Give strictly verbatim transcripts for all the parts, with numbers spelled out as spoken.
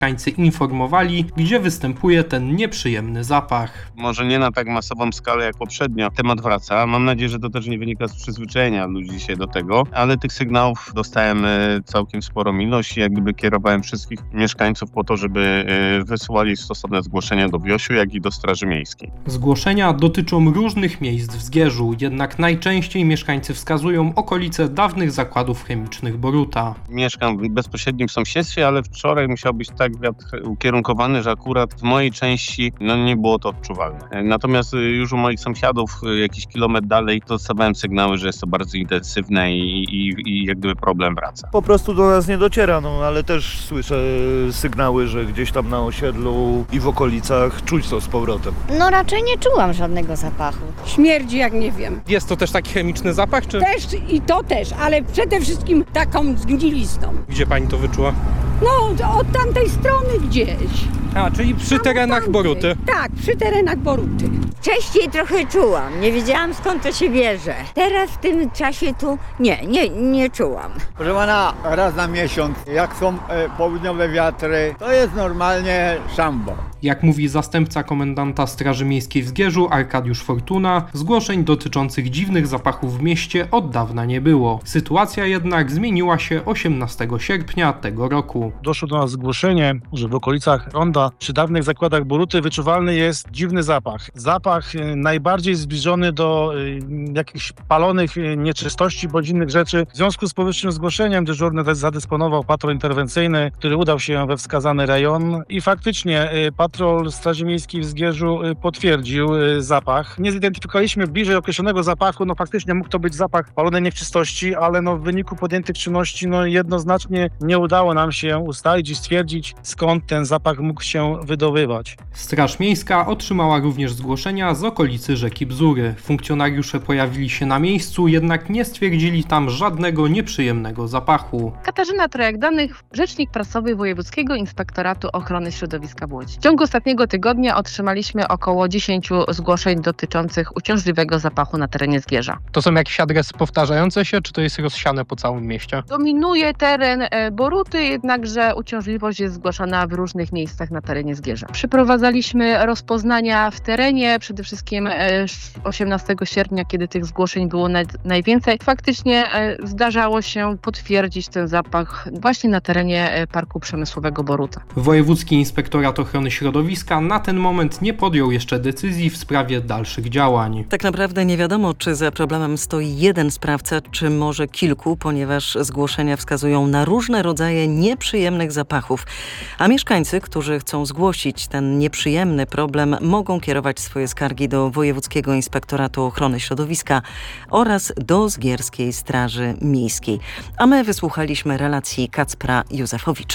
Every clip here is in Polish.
mieszkańcy informowali, gdzie występuje ten nieprzyjemny zapach. Może nie na tak masową skalę jak poprzednio. Temat wraca. Mam nadzieję, że to też nie wynika z przyzwyczajenia ludzi dzisiaj do tego, ale tych sygnałów dostałem całkiem sporą ilość i jak gdyby kierowałem wszystkich mieszkańców po to, żeby wysyłali stosowne zgłoszenia do W I O S-u, jak i do Straży Miejskiej. Zgłoszenia dotyczą różnych miejsc w Zgierzu, jednak najczęściej mieszkańcy wskazują okolice dawnych zakładów chemicznych Boruta. Mieszkam w bezpośrednim sąsiedztwie, ale wczoraj musiał być tak wiatr ukierunkowany, że akurat w mojej części no, nie było to odczuwalne. Natomiast już u moich sąsiadów jakiś kilometr dalej dostawałem sygnały, że jest to bardzo intensywne i, i, i jak gdyby problem wraca. Po prostu do nas nie dociera, no ale też słyszę sygnały, że gdzieś tam na osiedlu i w okolicach czuć to z powrotem. No raczej nie czułam żadnego zapachu. Śmierdzi jak nie wiem. Jest to też taki chemiczny zapach, czy? Też i to też, ale przede wszystkim taką zgnilizną. Gdzie pani to wyczuła? No, od tamtej strony gdzieś. A, czyli przy Tam, terenach tamtej. Boruty. Tak, przy terenach Boruty. Wcześniej trochę czułam, nie wiedziałam skąd to się bierze. Teraz w tym czasie tu nie, nie, nie czułam. Proszę pana, raz na miesiąc, jak są e, południowe wiatry, to jest normalnie szambo. Jak mówi zastępca komendanta Straży Miejskiej w Zgierzu, Arkadiusz Fortuna, zgłoszeń dotyczących dziwnych zapachów w mieście od dawna nie było. Sytuacja jednak zmieniła się osiemnastego sierpnia tego roku. Doszło do nas zgłoszenie, że w okolicach Ronda przy dawnych zakładach Boruty wyczuwalny jest dziwny zapach. Zapach najbardziej zbliżony do jakichś palonych nieczystości bądź innych rzeczy. W związku z powyższym zgłoszeniem dyżurny zadysponował patrol interwencyjny, który udał się we wskazany rejon i faktycznie patrol Straży Miejskiej w Zgierzu potwierdził zapach. Nie zidentyfikowaliśmy bliżej określonego zapachu, no faktycznie mógł to być zapach palonej nieczystości, ale no w wyniku podjętych czynności no jednoznacznie nie udało nam się ustalić i stwierdzić, skąd ten zapach mógł się wydobywać. Straż Miejska otrzymała również zgłoszenia z okolicy rzeki Bzury. Funkcjonariusze pojawili się na miejscu, jednak nie stwierdzili tam żadnego nieprzyjemnego zapachu. Katarzyna Trojak-Danych, rzecznik prasowy Wojewódzkiego Inspektoratu Ochrony Środowiska w Łodzi. W ciągu ostatniego tygodnia otrzymaliśmy około dziesięć zgłoszeń dotyczących uciążliwego zapachu na terenie Zgierza. To są jakieś adresy powtarzające się, czy to jest rozsiane po całym mieście? Dominuje teren Boruty, jednakże uciążliwość jest zgłaszana w różnych miejscach na terenie Zgierza. Przeprowadzaliśmy rozpoznania w terenie, przede wszystkim osiemnastego sierpnia, kiedy tych zgłoszeń było najwięcej. Faktycznie zdarzało się potwierdzić ten zapach właśnie na terenie Parku Przemysłowego Boruta. Wojewódzki Inspektorat Ochrony Środowiska na ten moment nie podjął jeszcze decyzji w sprawie dalszych działań. Tak naprawdę nie wiadomo, czy za problemem stoi jeden sprawca, czy może kilku, ponieważ zgłoszenia wskazują na różne rodzaje nieprzyjemnych zapachów. A mieszkańcy, którzy chcą zgłosić ten nieprzyjemny problem, mogą kierować swoje skargi do Wojewódzkiego Inspektoratu Ochrony Środowiska oraz do Zgierskiej Straży Miejskiej. A my wysłuchaliśmy relacji Kacpra Józefowicza.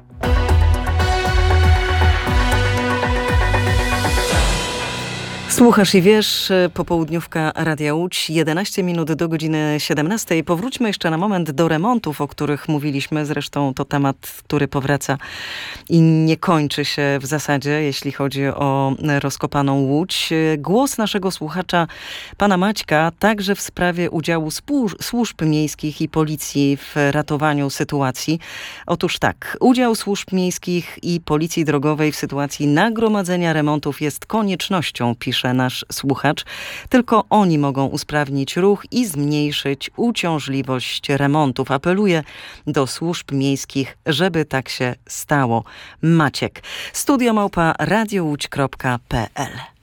Słuchasz i wiesz, popołudniówka Radia Łódź, jedenaście minut do godziny siedemnastej. Powróćmy jeszcze na moment do remontów, o których mówiliśmy. Zresztą to temat, który powraca i nie kończy się w zasadzie, jeśli chodzi o rozkopaną Łódź. Głos naszego słuchacza, pana Maćka, także w sprawie udziału służb miejskich i policji w ratowaniu sytuacji. Otóż tak, udział służb miejskich i policji drogowej w sytuacji nagromadzenia remontów jest koniecznością, pisze nasz słuchacz. Tylko oni mogą usprawnić ruch i zmniejszyć uciążliwość remontów. Apeluje do służb miejskich, żeby tak się stało. Maciek. Studio małpa radiowódź kropka p l